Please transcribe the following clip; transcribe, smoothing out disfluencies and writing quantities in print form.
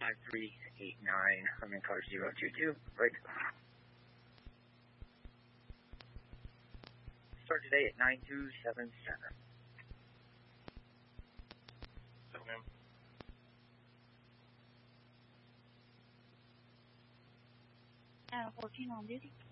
5389, Herman car 022, break. Start today at 9277. So, ma'am. Working on duty.